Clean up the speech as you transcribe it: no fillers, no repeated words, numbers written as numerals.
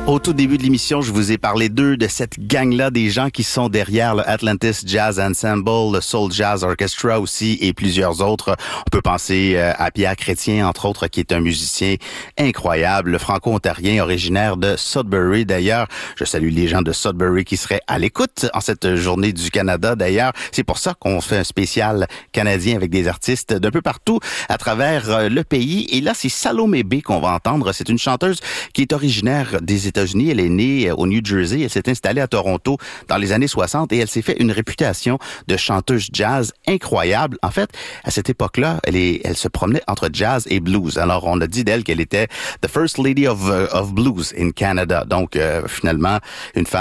Au tout début de l'émission, je vous ai parlé d'eux, de cette gang-là, des gens qui sont derrière le Atlantis Jazz Ensemble, le Soul Jazz Orchestra aussi et plusieurs autres. On peut penser à Pierre Chrétien, entre autres, qui est un musicien incroyable, le franco-ontarien originaire de Sudbury. D'ailleurs, je salue les gens de Sudbury qui seraient à l'écoute en cette journée du Canada. D'ailleurs, c'est pour ça qu'on fait un spécial canadien avec des artistes d'un peu partout à travers le pays. Et là, c'est Salomé B qu'on va entendre. C'est une chanteuse qui est originaire des États-Unis. Elle est née au New Jersey. Elle s'est installée à Toronto dans les années 60 et elle s'est fait une réputation de chanteuse jazz incroyable. En fait, à cette époque-là, elle se promenait entre jazz et blues. Alors, on a dit d'elle qu'elle était the first lady of blues in Canada. Donc, finalement, une femme